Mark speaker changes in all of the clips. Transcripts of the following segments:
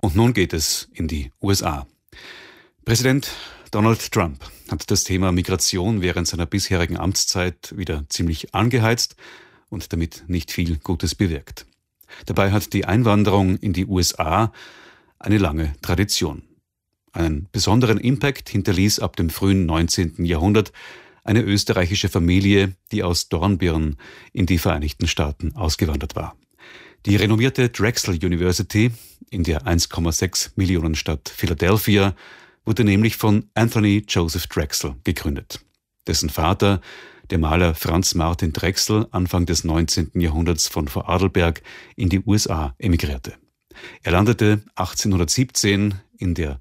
Speaker 1: Und nun geht es in die USA. Präsident Donald Trump hat das Thema Migration während seiner bisherigen Amtszeit wieder ziemlich angeheizt und damit nicht viel Gutes bewirkt. Dabei hat die Einwanderung in die USA eine lange Tradition. Einen besonderen Impact hinterließ ab dem frühen 19. Jahrhundert eine österreichische Familie, die aus Dornbirn in die Vereinigten Staaten ausgewandert war. Die renommierte Drexel University in der 1,6 Millionen Stadt Philadelphia wurde nämlich von Anthony Joseph Drexel gegründet. Dessen Vater, der Maler Franz Martin Drexel, Anfang des 19. Jahrhunderts von Vorarlberg in die USA emigrierte. Er landete 1817 in der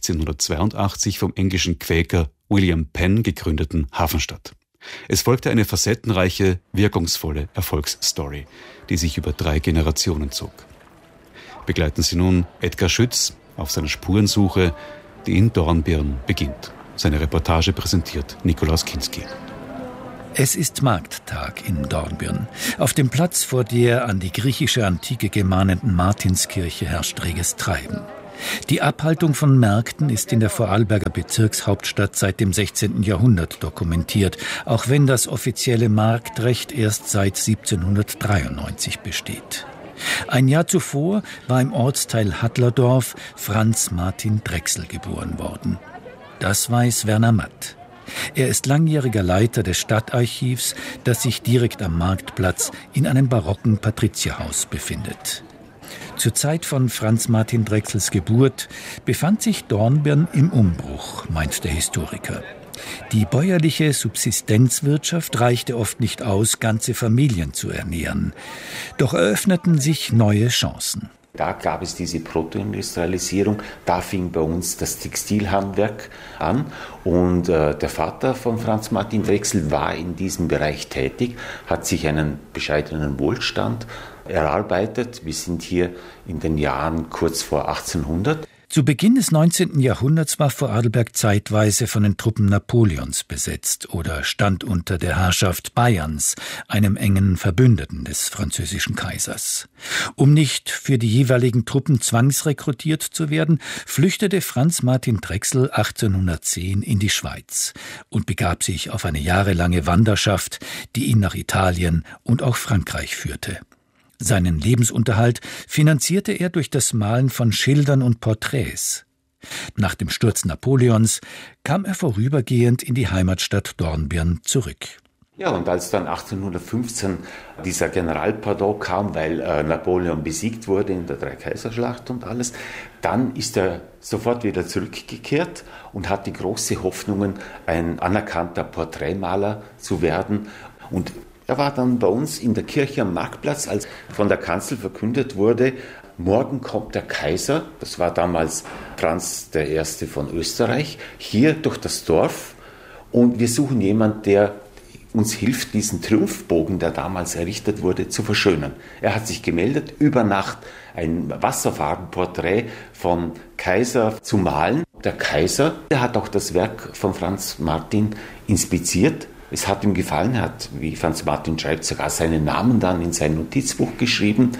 Speaker 1: 1682 vom englischen Quäker William Penn gegründeten Hafenstadt. Es folgte eine facettenreiche, wirkungsvolle Erfolgsstory, die sich über 3 Generationen zog. Begleiten Sie nun Edgar Schütz auf seiner Spurensuche, die in Dornbirn beginnt. Seine Reportage präsentiert Nikolaus Kinski.
Speaker 2: Es ist Markttag in Dornbirn. Auf dem Platz vor der an die griechische Antike gemahnenden Martinskirche herrscht reges Treiben. Die Abhaltung von Märkten ist in der Vorarlberger Bezirkshauptstadt seit dem 16. Jahrhundert dokumentiert, auch wenn das offizielle Marktrecht erst seit 1793 besteht. Ein Jahr zuvor war im Ortsteil Hadlerdorf Franz Martin Drexel geboren worden. Das weiß Werner Matt. Er ist langjähriger Leiter des Stadtarchivs, das sich direkt am Marktplatz in einem barocken Patrizierhaus befindet. Zur Zeit von Franz Martin Drexels Geburt befand sich Dornbirn im Umbruch, meint der Historiker. Die bäuerliche Subsistenzwirtschaft reichte oft nicht aus, ganze Familien zu ernähren. Doch eröffneten sich neue Chancen.
Speaker 3: Da gab es diese Protoindustrialisierung, da fing bei uns das Textilhandwerk an und der Vater von Franz Martin Drexel war in diesem Bereich tätig, hat sich einen bescheidenen Wohlstand erarbeitet. Wir sind hier in den Jahren kurz vor 1800.
Speaker 2: Zu Beginn des 19. Jahrhunderts war Vorarlberg zeitweise von den Truppen Napoleons besetzt oder stand unter der Herrschaft Bayerns, einem engen Verbündeten des französischen Kaisers. Um nicht für die jeweiligen Truppen zwangsrekrutiert zu werden, flüchtete Franz Martin Drexel 1810 in die Schweiz und begab sich auf eine jahrelange Wanderschaft, die ihn nach Italien und auch Frankreich führte. Seinen Lebensunterhalt finanzierte er durch das Malen von Schildern und Porträts. Nach dem Sturz Napoleons kam er vorübergehend in die Heimatstadt Dornbirn zurück.
Speaker 3: Ja, und als dann 1815 dieser Generalpardon kam, weil Napoleon besiegt wurde in der Dreikaiserschlacht und alles, dann ist er sofort wieder zurückgekehrt und hatte große Hoffnungen, ein anerkannter Porträtmaler zu werden. Und er war dann bei uns in der Kirche am Marktplatz, als von der Kanzel verkündet wurde, morgen kommt der Kaiser, das war damals Franz I. von Österreich, hier durch das Dorf und wir suchen jemanden, der uns hilft, diesen Triumphbogen, der damals errichtet wurde, zu verschönern. Er hat sich gemeldet, über Nacht ein Wasserfarbenporträt von Kaiser zu malen. Der Kaiser, der hat auch das Werk von Franz Martin inspiziert. Es hat ihm gefallen, er hat, wie Franz Martin schreibt, sogar seinen Namen dann in sein Notizbuch geschrieben.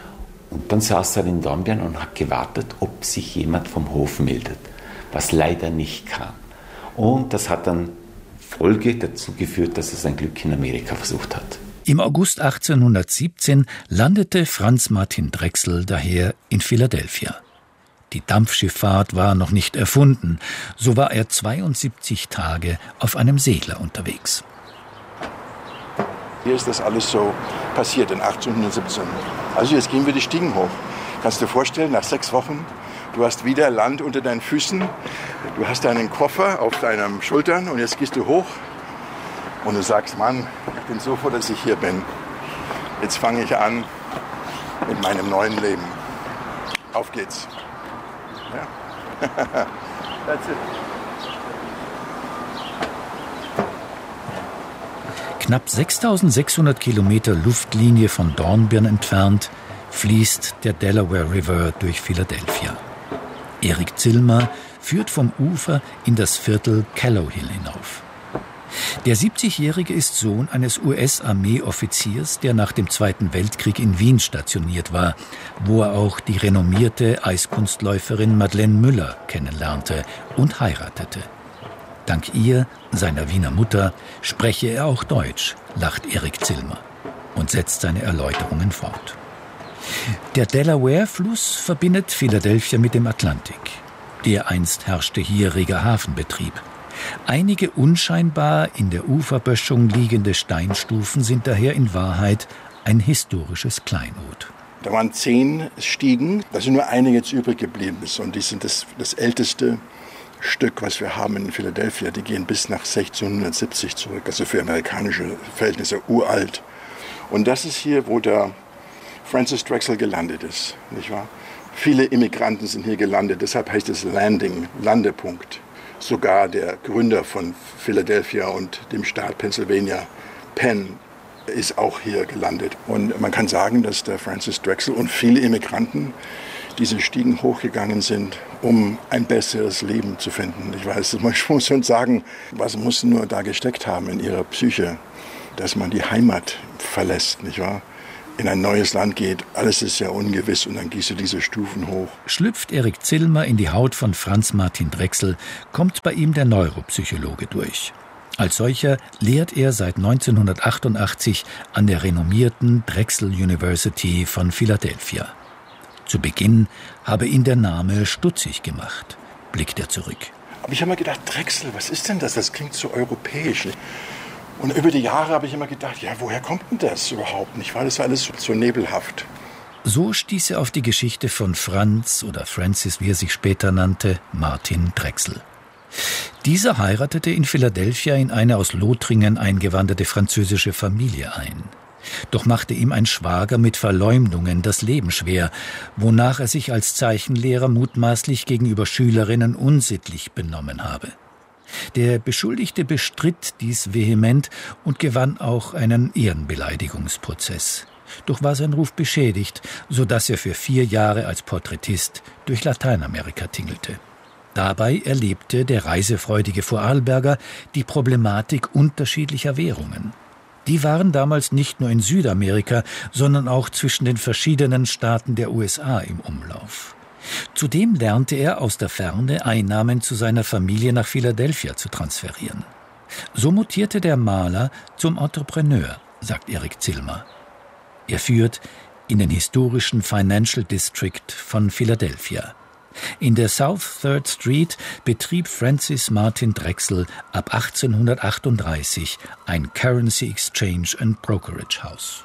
Speaker 3: Und dann saß er in Dornbirn und hat gewartet, ob sich jemand vom Hof meldet, was leider nicht kam. Und das hat dann Folge dazu geführt, dass er sein Glück in Amerika versucht hat.
Speaker 2: Im August 1817 landete Franz Martin Drexel daher in Philadelphia. Die Dampfschifffahrt war noch nicht erfunden, so war er 72 Tage auf einem Segler unterwegs.
Speaker 4: Hier ist das alles so passiert in 1817. Also jetzt gehen wir die Stiegen hoch. Kannst du dir vorstellen, nach 6 Wochen, du hast wieder Land unter deinen Füßen, du hast deinen Koffer auf deinen Schultern und jetzt gehst du hoch und du sagst, Mann, ich bin so froh, dass ich hier bin. Jetzt fange ich an mit meinem neuen Leben. Auf geht's. Ja. That's it.
Speaker 2: Knapp 6.600 Kilometer Luftlinie von Dornbirn entfernt fließt der Delaware River durch Philadelphia. Erik Zillmer führt vom Ufer in das Viertel Callowhill hinauf. Der 70-Jährige ist Sohn eines US-Armeeoffiziers, der nach dem Zweiten Weltkrieg in Wien stationiert war, wo er auch die renommierte Eiskunstläuferin Madeleine Müller kennenlernte und heiratete. Dank ihr, seiner Wiener Mutter, spreche er auch Deutsch, lacht Erik Zillmer und setzt seine Erläuterungen fort. Der Delaware-Fluss verbindet Philadelphia mit dem Atlantik. Dereinst herrschte hier reger Hafenbetrieb. Einige unscheinbar in der Uferböschung liegende Steinstufen sind daher in Wahrheit ein historisches Kleinod.
Speaker 4: Da waren 10 Stiegen, da sind nur eine jetzt übrig geblieben ist. Und die sind das älteste Stück, was wir haben in Philadelphia. Die gehen bis nach 1670 zurück, also für amerikanische Verhältnisse uralt. Und das ist hier, wo der Francis Drexel gelandet ist, nicht wahr? Viele Immigranten sind hier gelandet, deshalb heißt es Landing, Landepunkt. Sogar der Gründer von Philadelphia und dem Staat Pennsylvania, Penn, ist auch hier gelandet. Und man kann sagen, dass der Francis Drexel und viele Immigranten diese Stiegen hochgegangen sind, um ein besseres Leben zu finden. Ich weiß, man muss schon sagen, was muss nur da gesteckt haben in ihrer Psyche, dass man die Heimat verlässt, nicht wahr? In ein neues Land geht, alles ist ja ungewiss und dann gehst du diese Stufen hoch.
Speaker 2: Schlüpft Erik Zillmer in die Haut von Franz Martin Drexel, kommt bei ihm der Neuropsychologe durch. Als solcher lehrt er seit 1988 an der renommierten Drexel University von Philadelphia. Zu Beginn habe ihn der Name stutzig gemacht, blickt er zurück.
Speaker 4: Aber ich habe mir gedacht, Drexel, was ist denn das? Das klingt so europäisch. Und über die Jahre habe ich immer gedacht, ja, woher kommt denn das überhaupt nicht? War das alles so nebelhaft?
Speaker 2: So stieß er auf die Geschichte von Franz oder Francis, wie er sich später nannte, Martin Drexel. Dieser heiratete in Philadelphia in eine aus Lothringen eingewanderte französische Familie ein. Doch machte ihm ein Schwager mit Verleumdungen das Leben schwer, wonach er sich als Zeichenlehrer mutmaßlich gegenüber Schülerinnen unsittlich benommen habe. Der Beschuldigte bestritt dies vehement und gewann auch einen Ehrenbeleidigungsprozess. Doch war sein Ruf beschädigt, sodass er für 4 Jahre als Porträtist durch Lateinamerika tingelte. Dabei erlebte der reisefreudige Vorarlberger die Problematik unterschiedlicher Währungen. Die waren damals nicht nur in Südamerika, sondern auch zwischen den verschiedenen Staaten der USA im Umlauf. Zudem lernte er aus der Ferne Einnahmen zu seiner Familie nach Philadelphia zu transferieren. So mutierte der Maler zum Entrepreneur, sagt Erik Zillmer. Er führt in den historischen Financial District von Philadelphia. In der South 3rd Street betrieb Francis Martin Drexel ab 1838 ein Currency Exchange and Brokerage House.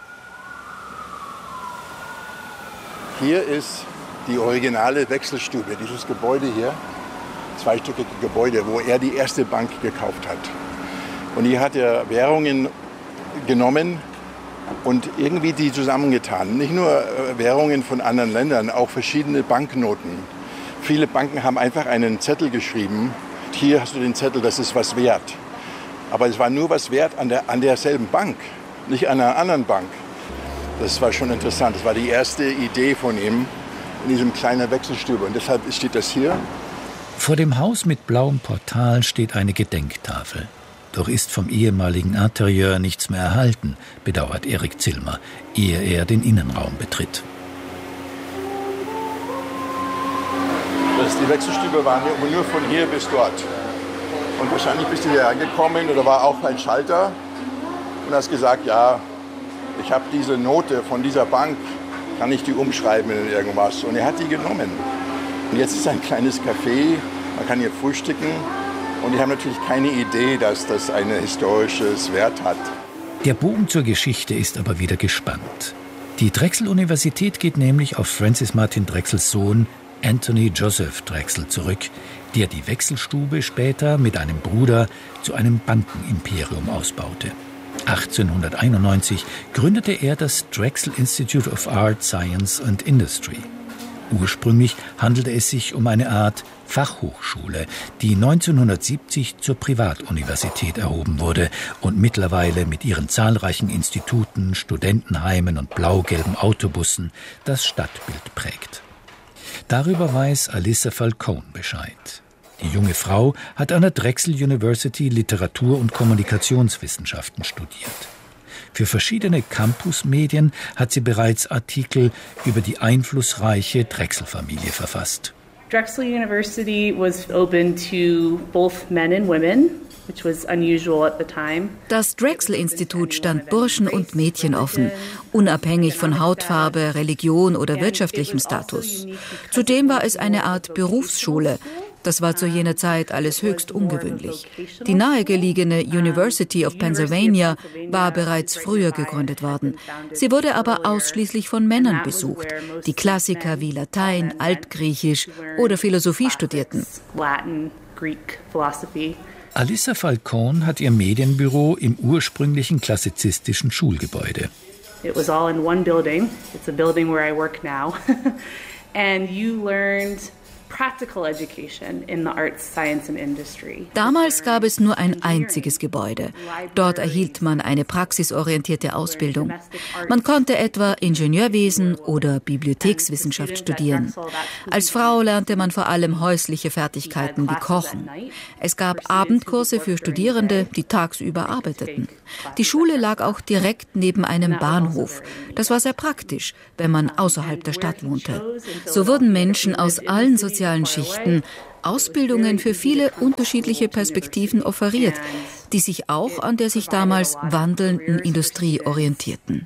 Speaker 4: Hier ist die originale Wechselstube, dieses Gebäude hier, zweistöckige Gebäude, wo er die erste Bank gekauft hat. Und hier hat er Währungen genommen und irgendwie die zusammengetan. Nicht nur Währungen von anderen Ländern, auch verschiedene Banknoten. Viele Banken haben einfach einen Zettel geschrieben. Hier hast du den Zettel, das ist was wert. Aber es war nur was wert an derselben Bank, nicht an einer anderen Bank. Das war schon interessant. Das war die erste Idee von ihm in diesem kleinen Wechselstube. Und deshalb steht das hier.
Speaker 2: Vor dem Haus mit blauem Portal steht eine Gedenktafel. Doch ist vom ehemaligen Interieur nichts mehr erhalten, bedauert Erik Zillmer, ehe er den Innenraum betritt.
Speaker 4: Die Wechselstube war nur von hier bis dort. Und wahrscheinlich bist du hier angekommen oder war auch ein Schalter und hast gesagt, ja, ich habe diese Note von dieser Bank, kann ich die umschreiben in irgendwas? Und er hat die genommen. Und jetzt ist ein kleines Café, man kann hier frühstücken. Und die haben natürlich keine Idee, dass das ein historisches Wert hat.
Speaker 2: Der Bogen zur Geschichte ist aber wieder gespannt. Die Drexel-Universität geht nämlich auf Francis Martin Drexels Sohn Anthony Joseph Drexel zurück, der die Wechselstube später mit einem Bruder zu einem Bankenimperium ausbaute. 1891 gründete er das Drexel Institute of Art, Science and Industry. Ursprünglich handelte es sich um eine Art Fachhochschule, die 1970 zur Privatuniversität erhoben wurde und mittlerweile mit ihren zahlreichen Instituten, Studentenheimen und blau-gelben Autobussen das Stadtbild prägt. Darüber weiß Alyssa Falcone Bescheid. Die junge Frau hat an der Drexel University Literatur- und Kommunikationswissenschaften studiert. Für verschiedene Campusmedien hat sie bereits Artikel über die einflussreiche Drexel-Familie verfasst.
Speaker 5: Drexel University was open to both men and women, which was unusual at the time.
Speaker 6: Das Drexel-Institut stand Burschen und Mädchen offen, unabhängig von Hautfarbe, Religion oder wirtschaftlichem Status. Zudem war es eine Art Berufsschule. Das war zu jener Zeit alles höchst ungewöhnlich. Die nahegelegene University of Pennsylvania war bereits früher gegründet worden. Sie wurde aber ausschließlich von Männern besucht, die Klassiker wie Latein, Altgriechisch oder Philosophie studierten.
Speaker 2: Alyssa Falcone hat ihr Medienbüro im ursprünglichen klassizistischen Schulgebäude.
Speaker 5: It was all in one building. It's a building where I work now. And you learned practical education in the arts, science and industry.
Speaker 6: Damals gab es nur ein einziges Gebäude. Dort erhielt man eine praxisorientierte Ausbildung. Man konnte etwa Ingenieurwesen oder Bibliothekswissenschaft studieren. Als Frau lernte man vor allem häusliche Fertigkeiten wie Kochen. Es gab Abendkurse für Studierende, die tagsüber arbeiteten. Die Schule lag auch direkt neben einem Bahnhof. Das war sehr praktisch, wenn man außerhalb der Stadt wohnte. So wurden Menschen aus allen sozialen Schichten Ausbildungen für viele unterschiedliche Perspektiven offeriert, die sich auch an der sich damals wandelnden Industrie orientierten.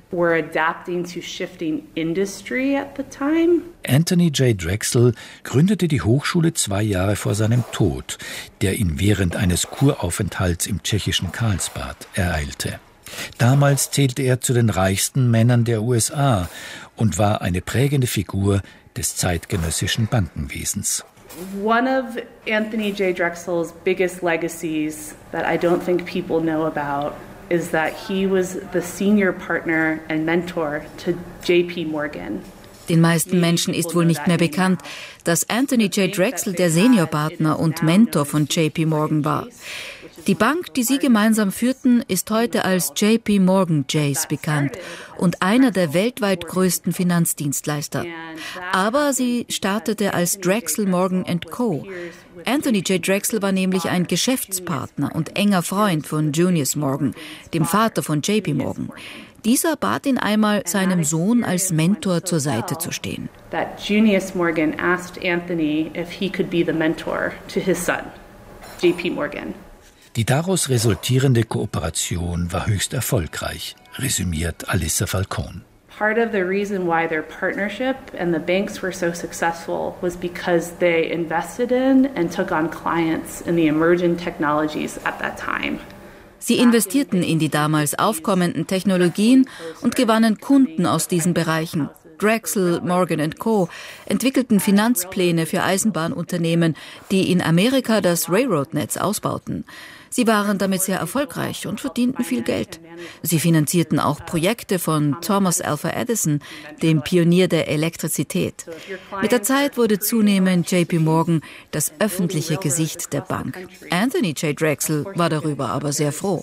Speaker 2: Anthony J. Drexel gründete die Hochschule 2 Jahre vor seinem Tod, der ihn während eines Kuraufenthalts im tschechischen Karlsbad ereilte. Damals zählte er zu den reichsten Männern der USA und war eine prägende Figur des zeitgenössischen Bankenwesens.
Speaker 5: One of Anthony J. Drexel's biggest legacies that I don't think people know about is that he was the senior partner and mentor to JP Morgan.
Speaker 6: Den meisten Menschen ist wohl nicht mehr bekannt, dass Anthony J. Drexel der Seniorpartner und Mentor von JP Morgan war. Die Bank, die sie gemeinsam führten, ist heute als JP Morgan Chase bekannt und einer der weltweit größten Finanzdienstleister. Aber sie startete als Drexel Morgan & Co. Anthony J. Drexel war nämlich ein Geschäftspartner und enger Freund von Junius Morgan, dem Vater von JP Morgan. Dieser bat ihn einmal, seinem Sohn als Mentor zur Seite zu stehen.
Speaker 5: Junius Morgan asked Anthony if he could be the mentor to his son, JP Morgan.
Speaker 2: Die daraus resultierende Kooperation war höchst erfolgreich, resümiert Alyssa Falcone.
Speaker 5: Part of the reason why their partnership and the banks were so successful was because they invested in and took on clients in the emerging technologies at that time.
Speaker 6: Sie investierten in die damals aufkommenden Technologien und gewannen Kunden aus diesen Bereichen. Drexel, Morgan & Co. entwickelten Finanzpläne für Eisenbahnunternehmen, die in Amerika das Railroad-Netz ausbauten. Sie waren damit sehr erfolgreich und verdienten viel Geld. Sie finanzierten auch Projekte von Thomas Alva Edison, dem Pionier der Elektrizität. Mit der Zeit wurde zunehmend JP Morgan das öffentliche Gesicht der Bank. Anthony J. Drexel war darüber aber sehr froh.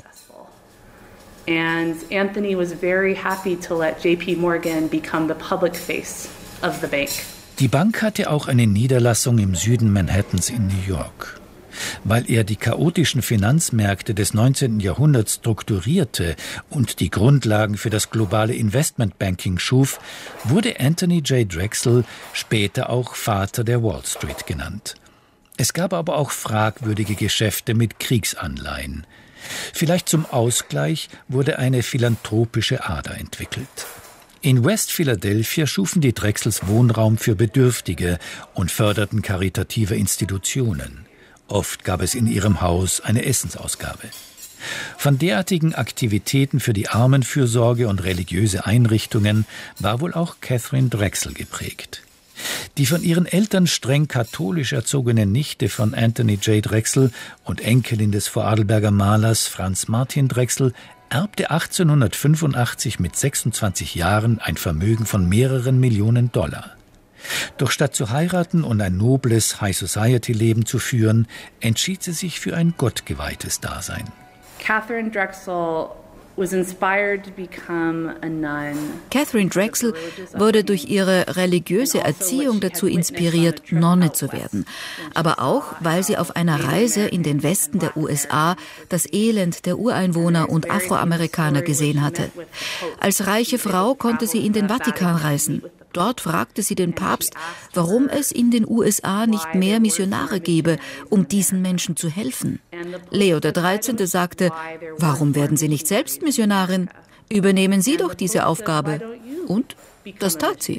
Speaker 5: And Anthony was very happy to let JP Morgan become the public face of the bank.
Speaker 2: Die Bank hatte auch eine Niederlassung im Süden Manhattans in New York. Weil er die chaotischen Finanzmärkte des 19. Jahrhunderts strukturierte und die Grundlagen für das globale Investmentbanking schuf, wurde Anthony J. Drexel später auch Vater der Wall Street genannt. Es gab aber auch fragwürdige Geschäfte mit Kriegsanleihen. Vielleicht zum Ausgleich wurde eine philanthropische Ader entwickelt. In West Philadelphia schufen die Drexels Wohnraum für Bedürftige und förderten karitative Institutionen. Oft gab es in ihrem Haus eine Essensausgabe. Von derartigen Aktivitäten für die Armenfürsorge und religiöse Einrichtungen war wohl auch Catherine Drexel geprägt. Die von ihren Eltern streng katholisch erzogene Nichte von Anthony J. Drexel und Enkelin des Vorarlberger Malers Franz Martin Drexel erbte 1885 mit 26 Jahren ein Vermögen von mehreren Millionen $. Doch statt zu heiraten und ein nobles High-Society-Leben zu führen, entschied sie sich für ein gottgeweihtes Dasein.
Speaker 5: Catherine Drexel
Speaker 6: Catherine Drexel wurde durch ihre religiöse Erziehung dazu inspiriert, Nonne zu werden, aber auch, weil sie auf einer Reise in den Westen der USA das Elend der Ureinwohner und Afroamerikaner gesehen hatte. Als reiche Frau konnte sie in den Vatikan reisen. Dort fragte sie den Papst, warum es in den USA nicht mehr Missionare gebe, um diesen Menschen zu helfen. Leo XIII. Sagte, warum werden Sie nicht selbst Missionarin? Übernehmen Sie doch diese Aufgabe. Und das tat sie.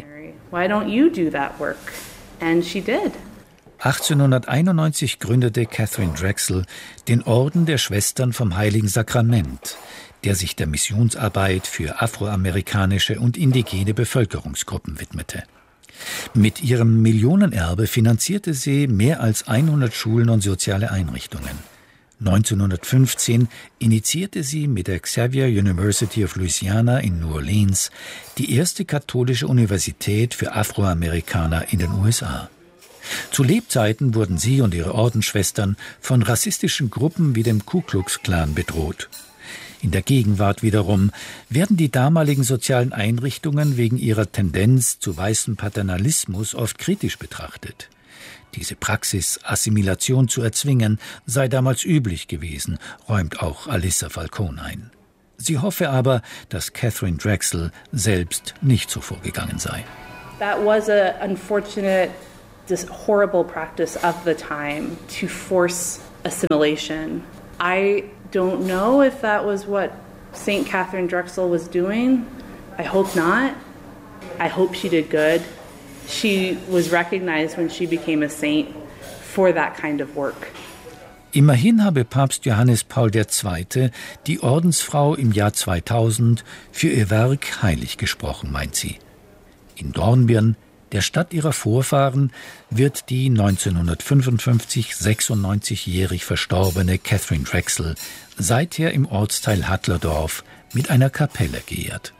Speaker 2: 1891 gründete Catherine Drexel den Orden der Schwestern vom Heiligen Sakrament, der sich der Missionsarbeit für afroamerikanische und indigene Bevölkerungsgruppen widmete. Mit ihrem Millionenerbe finanzierte sie mehr als 100 Schulen und soziale Einrichtungen. 1915 initiierte sie mit der Xavier University of Louisiana in New Orleans die erste katholische Universität für Afroamerikaner in den USA. Zu Lebzeiten wurden sie und ihre Ordensschwestern von rassistischen Gruppen wie dem Ku Klux Klan bedroht. In der Gegenwart wiederum werden die damaligen sozialen Einrichtungen wegen ihrer Tendenz zu weißem Paternalismus oft kritisch betrachtet. Diese Praxis, Assimilation zu erzwingen, sei damals üblich gewesen, räumt auch Alyssa Falcone ein. Sie hoffe aber, dass Catherine Drexel selbst nicht so vorgegangen sei.
Speaker 5: That was a unfortunate, this horrible practice of the time to force assimilation. I don't know if that was what St. Catherine Drexel was doing. I hope not. I hope she did good. She was recognized when she became a saint for that kind of work.
Speaker 2: Immerhin habe Papst Johannes Paul II. Die Ordensfrau im Jahr 2000 für ihr Werk heilig gesprochen, meint sie. In Dornbirn, der Stadt ihrer Vorfahren, wird die 1955 96-jährig verstorbene Catherine Drexel seither im Ortsteil Hattlerdorf mit einer Kapelle geehrt.